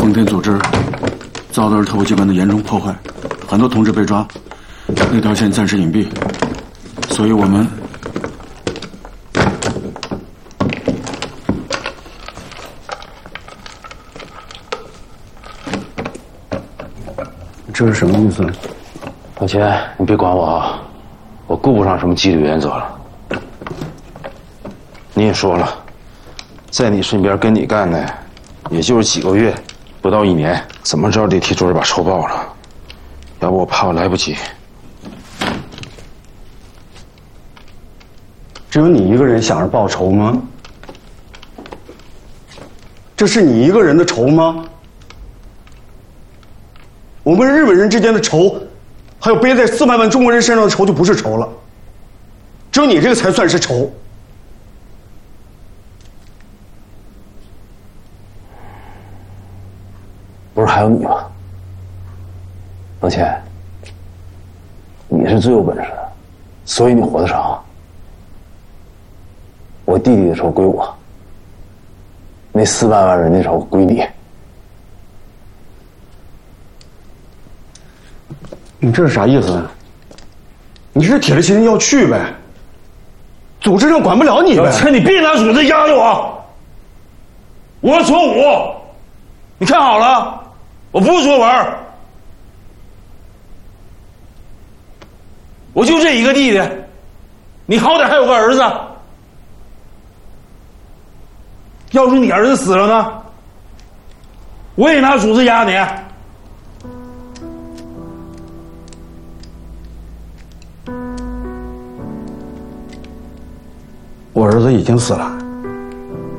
奉天组织遭到了特务机关的严重破坏，很多同志被抓，那条线暂时隐蔽，所以我们这是什么意思？ 老钱，你别管我啊，我顾不上什么纪律原则了。你也说了，在你身边跟你干的，也就是几个月，不到1年，怎么着得替桌子把仇报了，要不我怕我来不及。 只有你一个人想着报仇吗？这是你一个人的仇吗？我们日本人之间的仇，还有背在400万中国人身上的仇就不是仇了，只有你这个才算是仇。 不是还有你吗？老钱，你是最有本事的，所以你活得长。我弟弟的仇归我，那400万人的仇归你。 你这是啥意思？你是铁了心要去呗？组织上管不了你呗？ 老陈，你别拿组织压着我。我是左武，你看好了，我不是左文，我就这一个弟弟，你好歹还有个儿子。要是你儿子死了呢，我也拿组织压你。 我儿子已经死了。